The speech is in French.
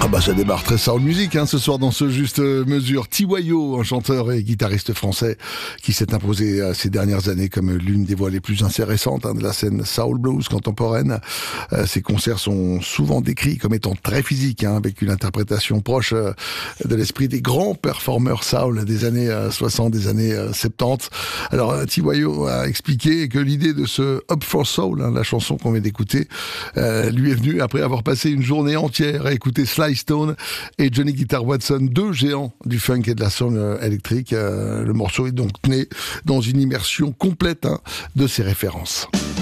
Ah bah ça démarre très soul music ce soir dans ce juste mesure. T.Y.O, un chanteur et guitariste français qui s'est imposé ces dernières années comme l'une des voix les plus intéressantes de la scène soul blues contemporaine. Ses concerts sont souvent décrits comme étant très physiques, avec une interprétation proche de l'esprit des grands performeurs soul des années 60, des années 70. Alors T.Y.O a expliqué que l'idée de ce Up for Soul, la chanson qu'on vient d'écouter, lui est venue après avoir passé une journée entière à écouter Sly Stone et Johnny Guitar Watson, deux géants du funk et de la soul électrique. Le morceau est donc né dans une immersion complète de ses références.